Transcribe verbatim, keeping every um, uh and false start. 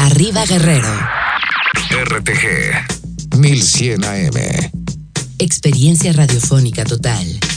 Arriba Guerrero. R T G mil cien A M. Experiencia radiofónica total.